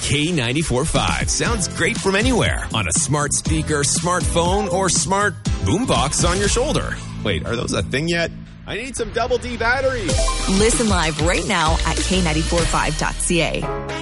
K94.5 sounds great from anywhere on a smart speaker, smartphone, or smart boombox on your shoulder. Wait, are those a thing yet? I need some double D batteries. Listen live right now at K945.ca.